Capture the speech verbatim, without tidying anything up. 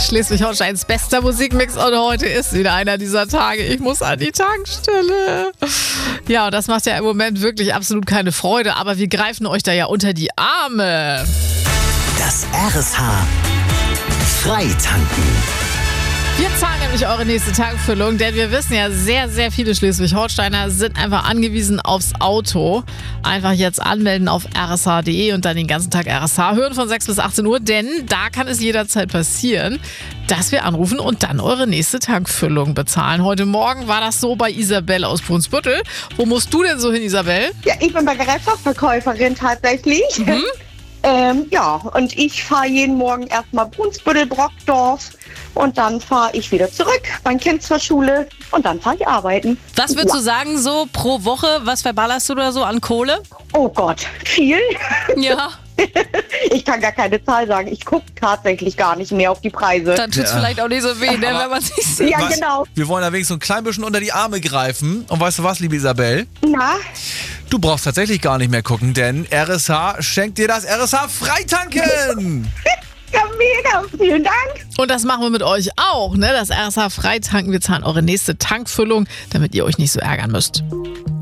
Schleswig-Holsteins bester Musikmix und heute ist wieder einer dieser Tage. Ich muss an die Tankstelle. Ja, und das macht ja im Moment wirklich absolut keine Freude, aber wir greifen euch da ja unter die Arme. Das R S H Freitanken. Wir zahlen nämlich eure nächste Tankfüllung, denn wir wissen ja, sehr, sehr viele Schleswig-Holsteiner sind einfach angewiesen aufs Auto. Einfach jetzt anmelden auf r s h punkt d e und dann den ganzen Tag R S H hören von sechs bis achtzehn Uhr, denn da kann es jederzeit passieren, dass wir anrufen und dann eure nächste Tankfüllung bezahlen. Heute Morgen war das so bei Isabel aus Brunsbüttel. Wo musst du denn so hin, Isabel? Ja, ich bin Gerätschaftsverkäuferin tatsächlich. Mhm. ähm, ja, und ich fahre jeden Morgen erstmal Brunsbüttel, Brockdorf und dann fahre ich wieder zurück, mein Kind zur Schule und dann fahre ich arbeiten. Was würdest ja. du sagen, so pro Woche, was verballerst du da so an Kohle? Oh Gott, viel. Ja. Ich kann gar keine Zahl sagen. Ich gucke tatsächlich gar nicht mehr auf die Preise. Dann tut's Ja. vielleicht auch nicht so weh, ne, wenn man sich sieht. Ja, Was? genau. Wir wollen da wenigstens so ein klein bisschen unter die Arme greifen. Und weißt du was, liebe Isabel? Na, Du brauchst tatsächlich gar nicht mehr gucken, denn R S H schenkt dir das R S H Freitanken. ja, mega. Vielen Dank. Und das machen wir mit euch auch, ne? Das R S H Freitanken. Wir zahlen eure nächste Tankfüllung, damit ihr euch nicht so ärgern müsst.